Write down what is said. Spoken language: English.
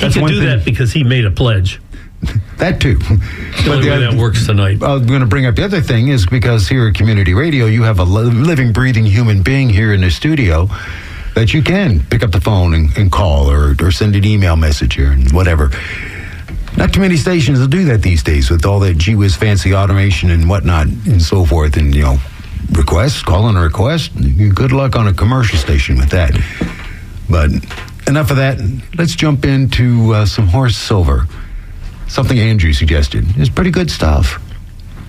He can do that because he made a pledge. That too. The only way that works tonight. I'm going to bring up the other thing is because here at Community Radio, you have a living, breathing human being here in the studio that you can pick up the phone and call or send an email message here and whatever. Not too many stations will do that these days with all that gee whiz fancy automation and whatnot and so forth. And, call in a request. Good luck on a commercial station with that. But enough of that. Let's jump into some Horace Silver. Something Andrew suggested. It's pretty good stuff.